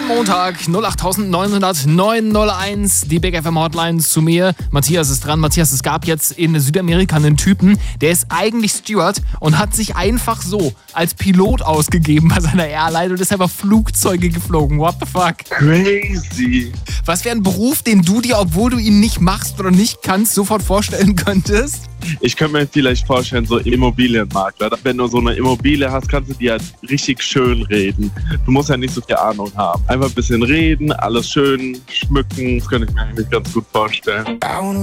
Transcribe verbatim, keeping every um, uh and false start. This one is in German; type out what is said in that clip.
Am Montag null acht neun null null neun null eins, die Big F M Hotline zu mir. Matthias ist dran. Matthias, es gab jetzt in Südamerika einen Typen, der ist eigentlich Steward und hat sich einfach so als Pilot ausgegeben bei seiner Airline und ist einfach Flugzeuge geflogen. What the fuck? Crazy. Was wäre ein Beruf, den du dir, obwohl du ihn nicht machst oder nicht kannst, sofort vorstellen könntest? Ich könnte mir vielleicht vorstellen, so Immobilienmakler. Wenn du so eine Immobilie hast, kannst du die halt richtig schön reden. Du musst ja nicht so viel Ahnung haben. Einfach ein bisschen reden, alles schön schmücken, das könnte ich mir eigentlich ganz gut vorstellen.